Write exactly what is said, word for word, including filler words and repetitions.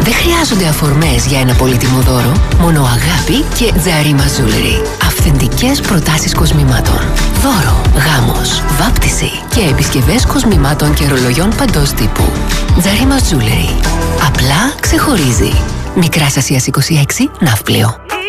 Δεν χρειάζονται αφορμές για ένα πολύτιμο δώρο, μόνο αγάπη και Τζαρίμα Jewelry. Αυθεντικές προτάσεις κοσμημάτων. Δώρο, γάμος, βάπτιση και επισκευές κοσμημάτων και ρολογιών παντός τύπου. Τζαρίμα Jewelry. Απλά ξεχωρίζει. Μικράς Ασίας είκοσι έξι, Ναύπλιο.